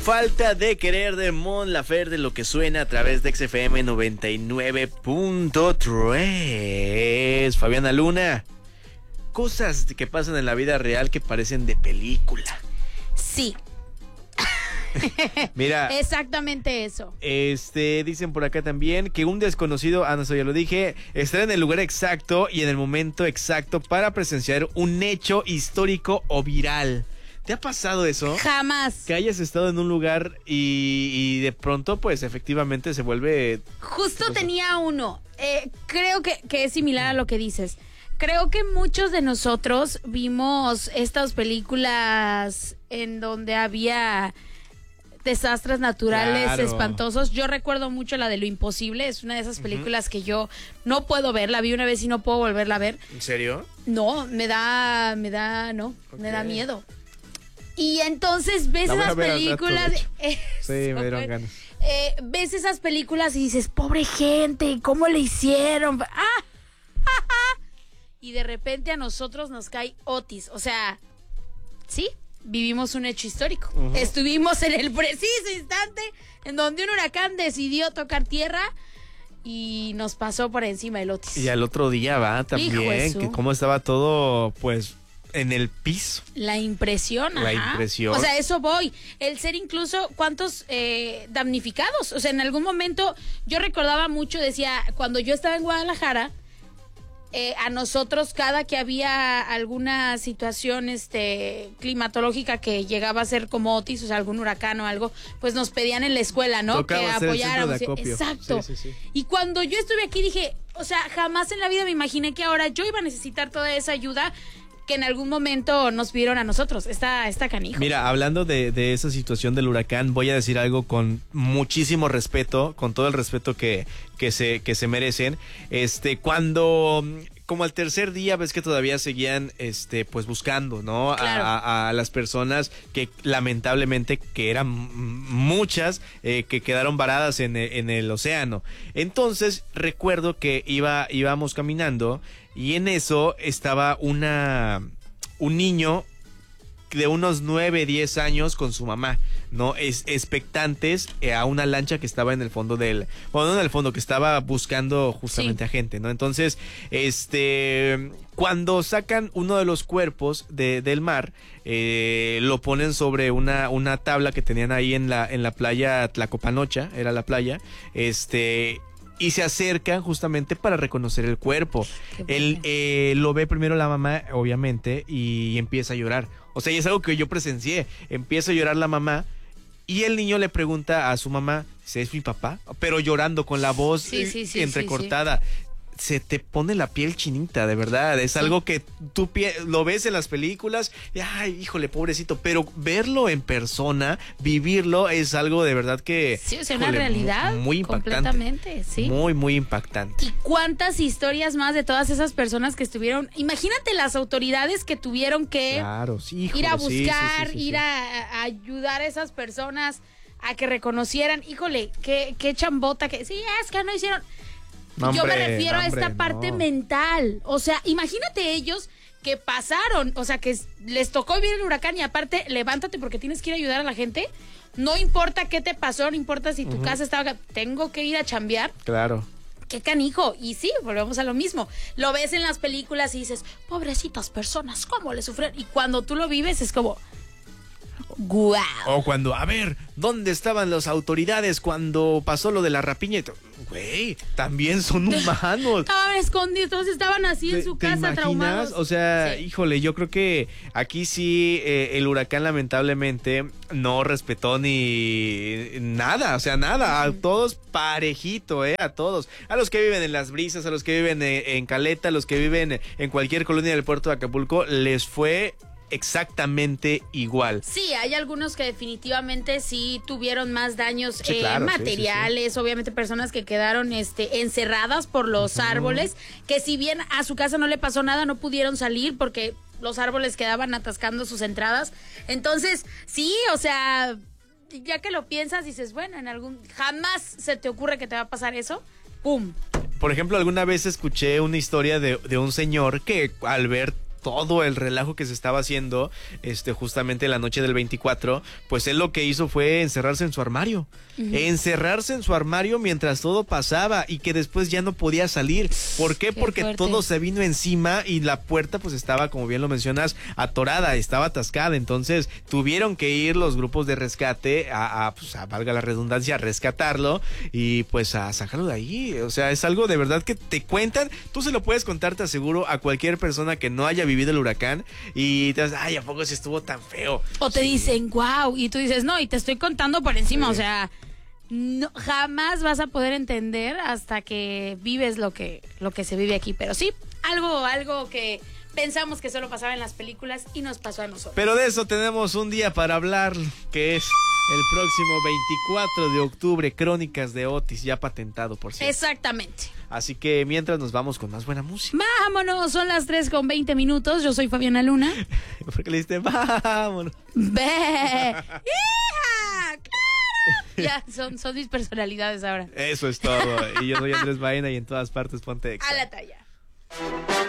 Falta de querer de Mon Laferte, lo que suena a través de XFM 99.3. Fabiana Luna, cosas que pasan en la vida real que parecen de película. Sí. Mira, exactamente eso. Dicen por acá también que un desconocido, no, eso ya lo dije, estará en el lugar exacto y en el momento exacto para presenciar un hecho histórico o viral. ¿Te ha pasado eso? Jamás. Que hayas estado en un lugar y de pronto, pues, efectivamente se vuelve... Justo tenía uno. Creo que es similar a lo que dices. Creo que muchos de nosotros vimos estas películas en donde había desastres naturales espantosos. Yo recuerdo mucho la de Lo Imposible. Es una de esas películas que yo no puedo ver. La vi una vez y no puedo volverla a ver. ¿En serio? No, me da miedo. Y entonces ves esas películas. Sí, me dieron ganas. Ves esas películas y dices, pobre gente, ¿cómo le hicieron? Y de repente a nosotros nos cae Otis. O sea, sí, vivimos un hecho histórico. Estuvimos en el preciso instante en donde un huracán decidió tocar tierra y nos pasó por encima el Otis. Y al otro día también, que cómo estaba todo, pues, en el piso. La impresión. La impresión. O sea, eso voy. El ser incluso, ¿cuántos damnificados? O sea, en algún momento yo recordaba mucho, decía, cuando yo estaba en Guadalajara, a nosotros cada que había alguna situación climatológica que llegaba a ser como Otis, o sea, algún huracán o algo, pues nos pedían en la escuela, ¿no? Tocaba que apoyáramos. Exacto. Sí. Y cuando yo estuve aquí dije, o sea, jamás en la vida me imaginé que ahora yo iba a necesitar toda esa ayuda que en algún momento nos pidieron a nosotros. Está canijo. Mira, hablando de esa situación del huracán, voy a decir algo con muchísimo respeto, con todo el respeto que se merecen. Cuando, como al tercer día, ves que todavía seguían pues buscando, ¿no? Claro. A las personas que lamentablemente, que eran muchas, que quedaron varadas en el océano. Entonces, recuerdo que íbamos caminando y en eso estaba un niño de unos 9, 10 años con su mamá, ¿no? Expectantes a una lancha que estaba en el fondo no en el fondo, que estaba buscando justamente a gente, ¿no? Entonces, cuando sacan uno de los cuerpos del mar, lo ponen sobre una tabla que tenían ahí en la playa Tlacopanocha, era la playa, y se acercan justamente para reconocer el cuerpo. Él lo ve primero la mamá, obviamente, y empieza a llorar. O sea, y es algo que yo presencié. Empieza a llorar la mamá y el niño le pregunta a su mamá si es mi papá, pero llorando con la voz entrecortada. Sí. Se te pone la piel chinita, de verdad. Es algo que tú lo ves en las películas y, ay, híjole, pobrecito. Pero verlo en persona, vivirlo, es algo de verdad que... Sí, o sea, una realidad muy impactante. Completamente, sí. Muy, muy impactante. ¿Y cuántas historias más de todas esas personas que estuvieron? Imagínate las autoridades que tuvieron que ir a buscar, ir a ayudar a esas personas a que reconocieran. Híjole, qué chambota que... Sí, es que no hicieron... Yo me refiero a esta parte mental. O sea, imagínate ellos que pasaron, o sea, que les tocó vivir el huracán y aparte, levántate porque tienes que ir a ayudar a la gente. No importa qué te pasó, no importa si tu casa estaba... Tengo que ir a chambear. Claro. Qué canijo. Y sí, volvemos a lo mismo. Lo ves en las películas y dices, pobrecitas personas, ¿cómo le sufren? Y cuando tú lo vives es como... ¡guau! O cuando, a ver, ¿dónde estaban las autoridades cuando pasó lo de la rapiña? Güey, también son humanos. Estaban escondidos, estaban así en su casa traumados. O sea, híjole, yo creo que aquí sí el huracán lamentablemente no respetó ni nada, o sea, nada, a todos parejito, a todos. A los que viven en Las Brisas, a los que viven en Caleta, a los que viven en cualquier colonia del puerto de Acapulco, les fue exactamente igual. Sí, hay algunos que definitivamente sí tuvieron más daños materiales, obviamente personas que quedaron encerradas por los árboles, que si bien a su casa no le pasó nada, no pudieron salir porque los árboles quedaban atascando sus entradas. Entonces, sí, o sea, ya que lo piensas, dices, bueno, jamás se te ocurre que te va a pasar eso. ¡Pum! Por ejemplo, alguna vez escuché una historia de un señor que al ver todo el relajo que se estaba haciendo, justamente la noche del 24, pues él lo que hizo fue encerrarse en su armario. Encerrarse en su armario mientras todo pasaba y que después ya no podía salir. ¿Por qué? Porque todo se vino encima y la puerta pues estaba, como bien lo mencionas, atorada, estaba atascada. Entonces tuvieron que ir los grupos de rescate pues, valga la redundancia, a rescatarlo y pues a sacarlo de ahí. O sea, es algo de verdad que te cuentan. Tú se lo puedes contar, te aseguro, a cualquier persona que no haya vivido el huracán y te vas, ay, ¿a poco sí estuvo tan feo? O te dicen, wow, y tú dices, no, y te estoy contando por encima, o sea, no, jamás vas a poder entender hasta que vives lo que se vive aquí. Pero sí, algo que pensamos que solo pasaba en las películas y nos pasó a nosotros. Pero de eso tenemos un día para hablar, que es el próximo 24 de octubre, Crónicas de Otis, ya patentado, por cierto. Exactamente. Así que mientras nos vamos con más buena música. Vámonos, son las 3:20. Yo soy Fabiana Luna. ¿Por qué le diste vámonos? ¡Ve! ¡Hija! Ya, son mis personalidades ahora. Eso es todo. Y yo soy Andrés Baena y en todas partes ponte Exa. A la talla.